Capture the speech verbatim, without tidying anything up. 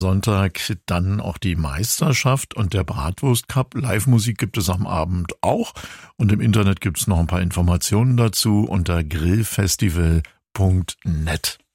Sonntag dann auch die Meisterschaft und der Bratwurst Cup. Live-Musik gibt es am Abend auch und im Internet gibt es noch ein paar Informationen dazu unter grillfestival punkt net.